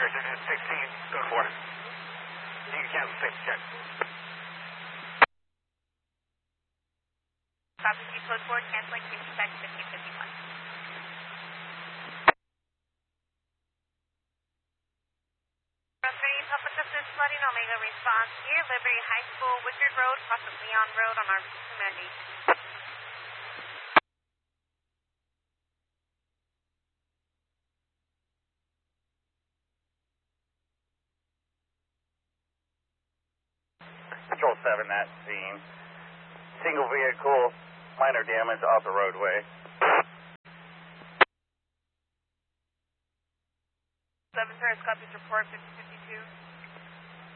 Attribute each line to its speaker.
Speaker 1: Digit 16, go to 4. You can cancel, take the check.
Speaker 2: Copy, code 4, canceling, safety back to 1551. Public assist flooding, Omega response here, Liberty High School, Wickard Road, crossing Leon Road on our Mandy.
Speaker 3: Control 7, that scene. Single vehicle, minor damage off the roadway.
Speaker 2: 7 Paris, copies report 5052.